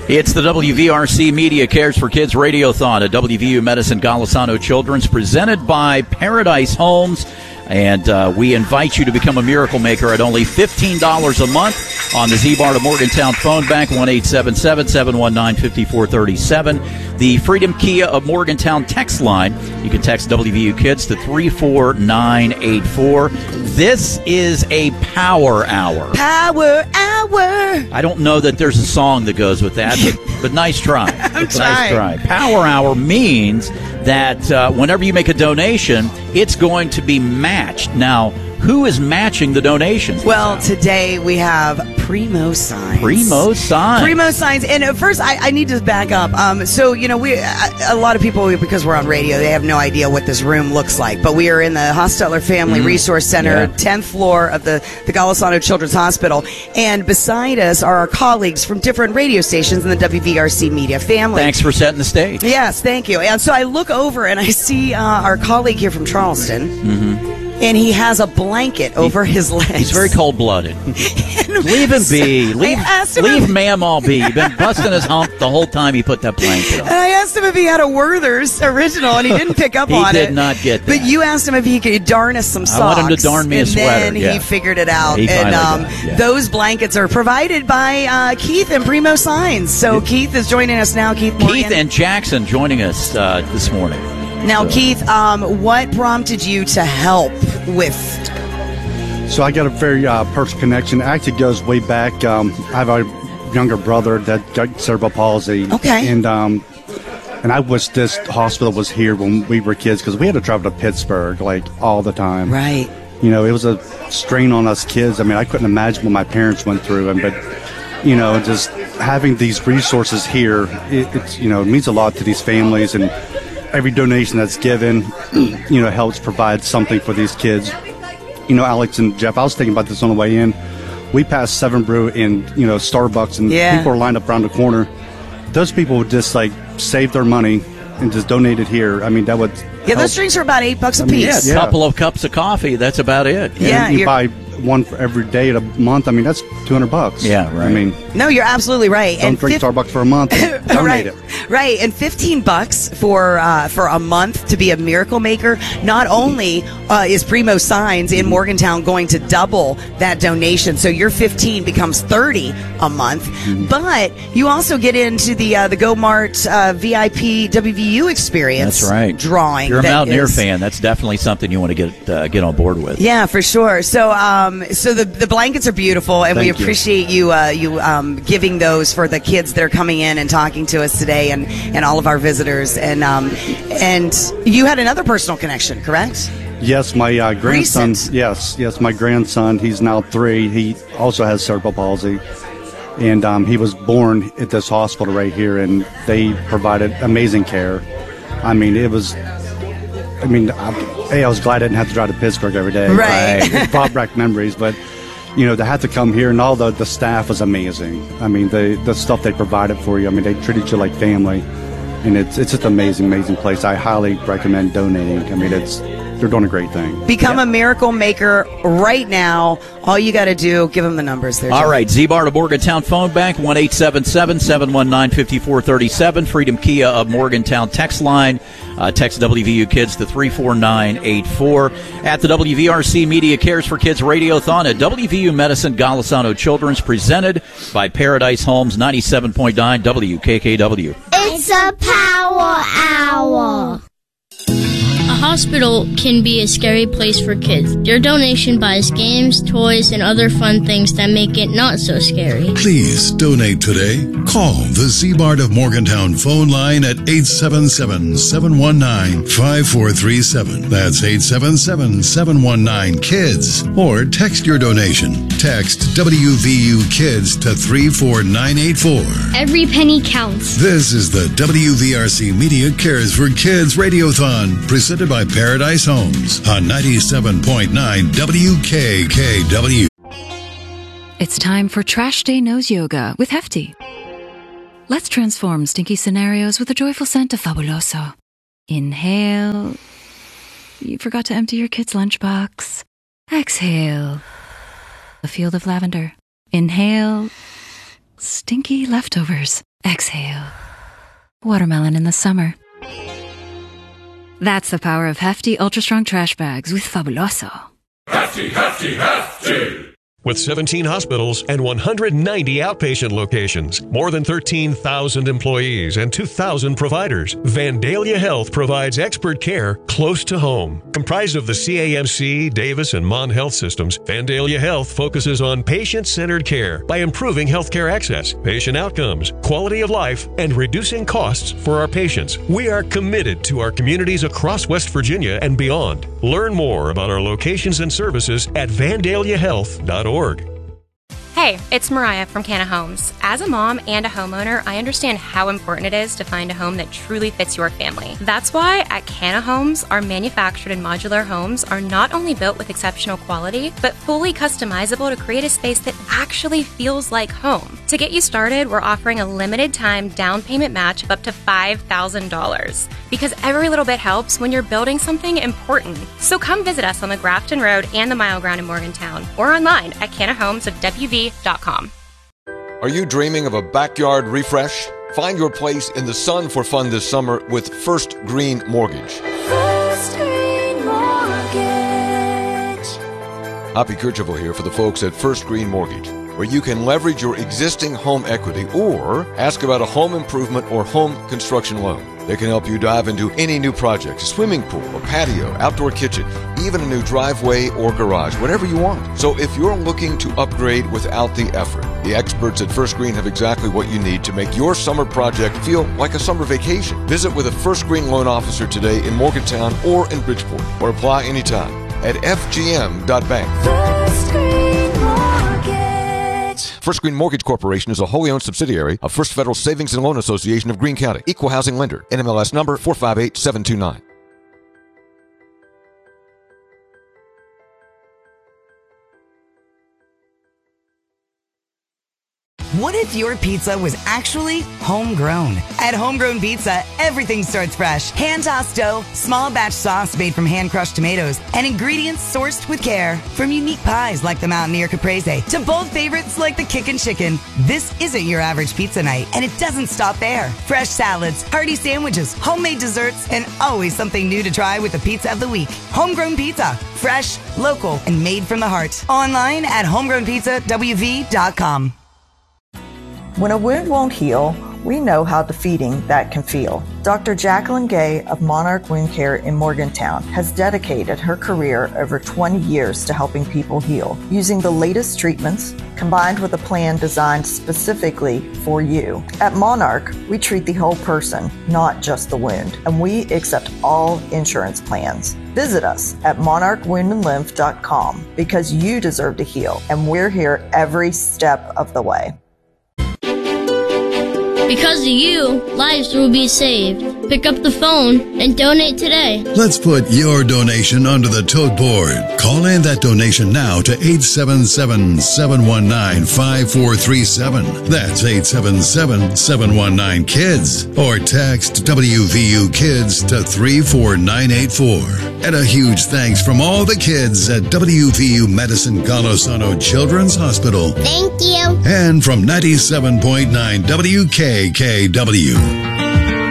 It's the WVRC Media Cares for Kids Radiothon at WVU Medicine Golisano Children's, presented by Paradise Homes. And we invite you to become a miracle maker at only $15 a month on the Z-Bar to Morgantown phone bank, 1-877-719-5437. The Freedom Kia of Morgantown text line. You can text WVU Kids to 34984. This is a power hour. Power hour. I don't know that there's a song that goes with that, but nice try. Nice try. Power hour means that whenever you make a donation, it's going to be matched. Now, who is matching the donations? Well, today we have Primo Signs. Primo Signs. Primo Signs. And first, I need to back up. So, you know, a lot of people, because we're on radio, they have no idea what this room looks like. But we are in the Hostetler Family Resource Center, 10th floor of the Golisano Children's Hospital. And beside us are our colleagues from different radio stations in the WVRC media family. Thanks for setting the stage. Yes, thank you. And so I look over and I see our colleague here from Charleston. And he has a blanket over his legs. He's very cold-blooded. Leave him be. Leave Ma'am be. You've been busting his hump the whole time he put that blanket on. And I asked him if he had a Werther's original, and he didn't pick up on it. He did not get that. But you asked him if he could darn us some socks. I want him to darn me a sweater. And then he figured it out. He And those blankets are provided by Keith and Primo Signs. So Keith is joining us now. Keith and Jackson joining us this morning. Now, Keith, what prompted you to help with? So I got a very personal connection. It actually goes way back. I have a younger brother that got cerebral palsy. Okay. And I wish this hospital was here when we were kids, because we had to travel to Pittsburgh like all the time. Right. You know, it was a strain on us kids. I mean, I couldn't imagine what my parents went through. But, you know, just having these resources here, it means a lot to these families. And every donation that's given, helps provide something for these kids. You know, Alex and Jeff, I was thinking about this on the way in. We passed Seven Brew in, Starbucks, and people are lined up around the corner. Those people would just, save their money and just donate it here. I mean, that would help. Those drinks are about $8 a piece. A couple of cups of coffee, that's about it. Yeah, you buy one for every day of the month. I mean, that's $200. Yeah, right. I mean, no, you're absolutely right. Don't drink Starbucks for a month. Donate it. Right, and $15 for a month to be a miracle maker. Not only is Primo Signs in Morgantown going to double that donation, so your 15 becomes 30 a month, but you also get into the Go Mart VIP WVU experience. That's right. Drawing. If you're a Mountaineer fan, that's definitely something you want to get on board with. Yeah, for sure. So the blankets are beautiful, and we appreciate you giving those for the kids that are coming in and talking to us today, and all of our visitors. And you had another personal connection, correct? Yes, my grandson. Recent. Yes, my grandson. He's now 3. He also has cerebral palsy, and he was born at this hospital right here, and they provided amazing care. I mean, I was glad I didn't have to drive to Pittsburgh every day. Right. It brought back memories, but to have to come here, and all the staff was amazing. I mean, the stuff they provided for you. I mean, they treated you like family, and it's just an amazing place. I highly recommend donating. I mean, they're doing a great thing. Become a miracle maker right now. All you got to do, give them the numbers there. All right, Z-Bar to Morgantown phone bank, 1-877-719-5437. Freedom Kia of Morgantown text line. Text WVU Kids to 34984. At the WVRC Media Cares for Kids Radiothon at WVU Medicine Golisano Children's, presented by Paradise Homes, 97.9 WKKW. It's a power hour. A hospital can be a scary place for kids. Your donation buys games, toys, and other fun things that make it not so scary. Please donate today. Call the Z-Mart of Morgantown phone line at 877-719-5437. That's 877-719-KIDS. Or text your donation. Text WVU Kids to 34984. Every penny counts. This is the WVRC Media Cares for Kids Radiothon, presented by Paradise Homes on 97.9 WKKW. It's time for Trash Day Nose Yoga with Hefty. Let's transform stinky scenarios with a joyful scent of Fabuloso. Inhale. You forgot to empty your kid's lunchbox. Exhale. A field of lavender. Inhale. Stinky leftovers. Exhale. Watermelon in the summer. That's the power of hefty, ultra-strong trash bags with Fabuloso. Hefty, hefty, hefty! With 17 hospitals and 190 outpatient locations, more than 13,000 employees and 2,000 providers, Vandalia Health provides expert care close to home. Comprised of the CAMC, Davis, and Mon Health systems, Vandalia Health focuses on patient-centered care by improving healthcare access, patient outcomes, quality of life, and reducing costs for our patients. We are committed to our communities across West Virginia and beyond. Learn more about our locations and services at vandaliahealth.org. Hey, it's Mariah from Canna Homes. As a mom and a homeowner, I understand how important it is to find a home that truly fits your family. That's why at Canna Homes, our manufactured and modular homes are not only built with exceptional quality, but fully customizable to create a space that actually feels like home. To get you started, we're offering a limited time down payment match of up to $5,000. Because every little bit helps when you're building something important. So come visit us on the Grafton Road and the Mile Ground in Morgantown, or online at cannahomesofwv.com. Are you dreaming of a backyard refresh? Find your place in the sun for fun this summer with First Green Mortgage. First Green Mortgage. Hoppy Kercheval here for the folks at First Green Mortgage, where you can leverage your existing home equity or ask about a home improvement or home construction loan. They can help you dive into any new project, a swimming pool, a patio, outdoor kitchen, even a new driveway or garage, whatever you want. So if you're looking to upgrade without the effort, the experts at First Green have exactly what you need to make your summer project feel like a summer vacation. Visit with a First Green loan officer today in Morgantown or in Bridgeport, or apply anytime at fgm.bank. First Green Mortgage. First Green Mortgage Corporation is a wholly owned subsidiary of First Federal Savings and Loan Association of Greene County. Equal housing lender. NMLS number 458729. What if your pizza was actually homegrown? At Homegrown Pizza, everything starts fresh. Hand-tossed dough, small batch sauce made from hand-crushed tomatoes, and ingredients sourced with care. From unique pies like the Mountaineer Caprese to bold favorites like the Kickin' Chicken, this isn't your average pizza night, and it doesn't stop there. Fresh salads, hearty sandwiches, homemade desserts, and always something new to try with the Pizza of the Week. Homegrown Pizza. Fresh, local, and made from the heart. Online at homegrownpizzawv.com. When a wound won't heal, we know how defeating that can feel. Dr. Jacqueline Gay of Monarch Wound Care in Morgantown has dedicated her career over 20 years to helping people heal, using the latest treatments combined with a plan designed specifically for you. At Monarch, we treat the whole person, not just the wound, and we accept all insurance plans. Visit us at monarchwoundandlymph.com because you deserve to heal, and we're here every step of the way. Because of you, lives will be saved. Pick up the phone and donate today. Let's put your donation onto the tote board. Call in that donation now to 877-719-5437. That's 877-719-KIDS. Or text WVU Kids to 34984. And a huge thanks from all the kids at WVU Medicine Golisano Children's Hospital. Thank you. And from 97.9 WKKW.